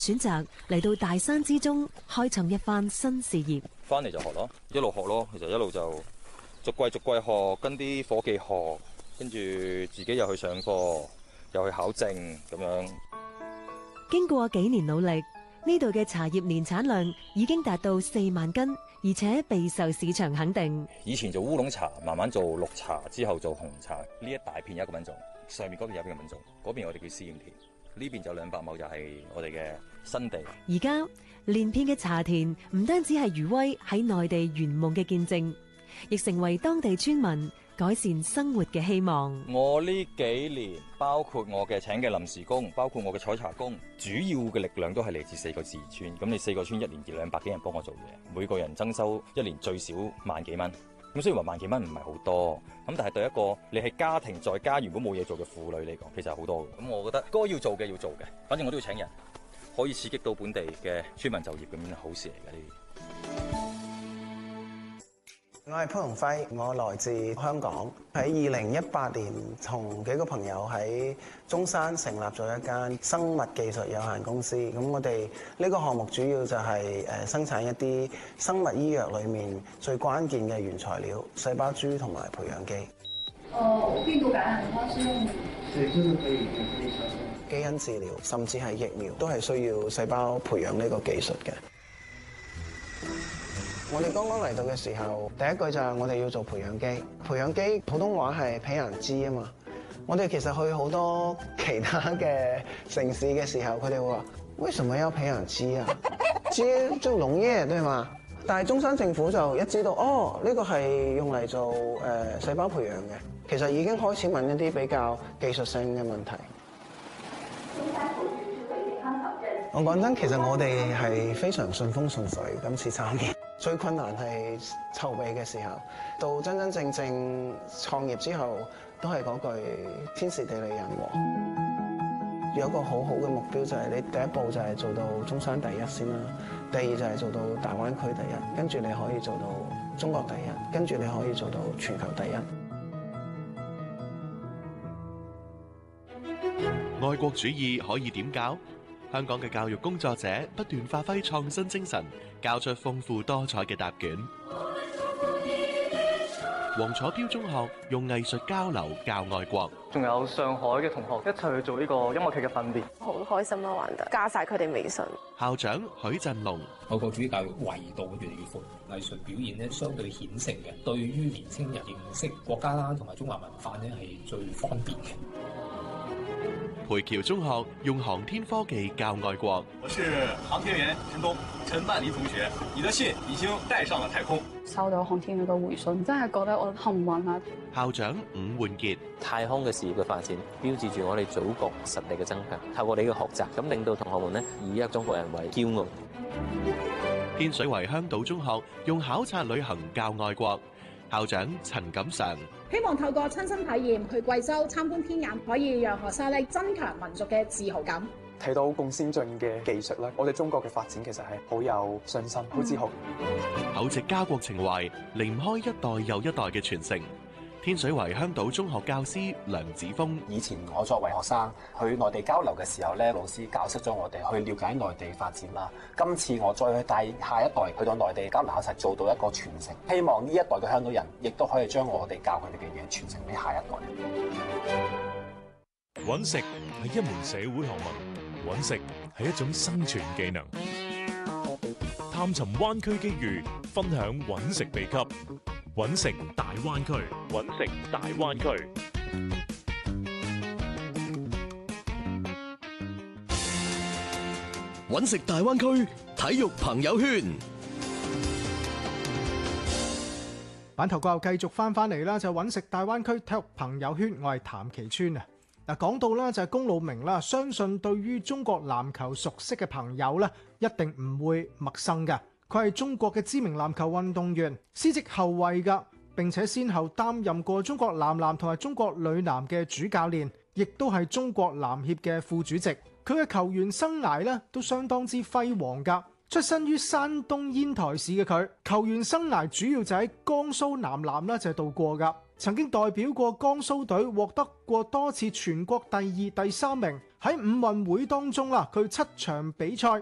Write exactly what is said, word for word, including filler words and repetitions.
選擇嚟到大山之中開創一番新事業。 翻嚟就學咯，一路學咯，其實一路就逐季逐季學，跟啲伙計學，跟住自己又去上課，又去考證咁樣。 經過幾年努力，呢度嘅茶葉年產量已經達到四萬斤，而且備受市場肯定。 以前做烏龍茶，慢慢做綠茶，之後做紅茶，呢一大片有一個品種，上面嗰邊有一個品種，嗰邊我哋叫試驗田，呢邊就兩百畝就係我哋嘅新地。 而家連片嘅茶田唔單止係餘威喺內地圓夢嘅見證，亦成為當地村民改善生活嘅希望。 我呢幾年，包括我嘅請嘅臨時工，包括我嘅採茶工，主要嘅力量都係嚟自四個自然村。咁你四個村一年二兩百幾人幫我做嘢，每個人增收一年最少萬幾蚊。咁雖然話萬幾蚊唔係好多，咁但係對一個你係家庭在家如果冇嘢做嘅婦女嚟講，其實係好多嘅。咁我覺得該要做嘅要做嘅，反正我都要請人，可以刺激到本地嘅村民就業，咁樣係好事嚟嘅呢啲。 我係潘鴻輝，我來自香港。喺二零一八年，同幾個朋友喺中山成立咗一間生物技術有限公司。咁我哋呢個項目主要就係誒生產一啲生物醫藥裏面最關鍵嘅原材料——細胞株同埋培養基。 哦，病毒感染的話是用？ 對，就是可以可以基因治療，甚至係疫苗，都係需要細胞培養呢個技術嘅。我哋剛剛嚟到嘅時候，第一句就係我哋要做培養基。培養基普通話係培養基啊嘛。我哋其實去好多其他嘅城市嘅時候，佢哋會話：為什麼要培養基啊？基就農業對嘛？但係中山政府就一知道，哦，呢個係用嚟做誒細胞培養嘅，其實已經開始問一啲比較技術性嘅問題。我講真，其實我哋係非常順風順水，今次參與。最困難係籌備嘅時候，到真真正正創業之後，都係嗰句天時地利人和。有一個好好嘅目標就係你第一步就係做到中山第一先啦，第二就係做到大灣區第一，跟住你可以做到中國第一，跟住你可以做到全球第一。 愛國主義可以點教？香港嘅教育工作者不斷發揮創新精神，交出豐富多彩嘅答卷。黃楚標中學用藝術交流教愛國， 仲有上海嘅同學一齊去做呢個音樂劇嘅訓練， 好開心啦！玩得加晒佢哋微信。 校長許振龍， 愛國主義教育維度越嚟越闊，藝術表現咧相對顯性嘅，對於年青人認識國家啦同埋中華文化咧係最方便嘅。 培僑中學用航天科技教愛國。 我是航天員陳東，陳萬里同學，你的信已經帶上了太空。 收到航天員嘅回信，真係覺得我幸運啊！ 校長伍煥傑， 太空嘅事業嘅發展，標誌住我哋祖國實力嘅增強。透過你嘅學習，咁令到同學們呢以一中國人為驕傲。 天水圍香島中學用考察旅行教愛國。校長陳錦常， 希望透過親身體驗去貴州參觀天眼，可以讓學生咧增強民族嘅自豪感。 睇到咁先進嘅技術咧，我哋中國嘅發展其實係好有信心、好自豪。 厚植家國情懷，離唔開一代又一代嘅傳承。天水圍香島中學教師梁子峰， 以前我作為學生去內地交流嘅時候咧，老師教識咗我哋去了解內地發展啦。今次我再去帶下一代去到內地交流，一齊做到一個傳承。希望呢一代嘅香港人亦都可以將我哋教佢哋嘅嘢傳承俾下一代。 搵食係一門社會學問，搵食係一種生存技能。探尋灣區機遇，分享搵食秘笈。搵食大灣區，搵食大灣區。 搵食大灣區體育朋友圈。 版頭過後繼續翻翻嚟啦，就搵食大灣區體育朋友圈，我係譚其川啊。嗱，講到啦就係龔路明啦，相信對於中國籃球熟悉嘅朋友咧，一定唔會陌生㗎。佢係中國嘅知名籃球運動員，司職後衛㗎，並且先後擔任過中國男籃同埋中國女籃嘅主教練，亦都係中國籃協嘅副主席。佢嘅球員生涯咧都相當之輝煌㗎。出身於山東煙台市嘅佢，球員生涯主要就喺江蘇男籃啦就係度過㗎。 曾經代表過江蘇隊獲得過多次全國第二、第三名。喺五運會當中啦，佢七場比賽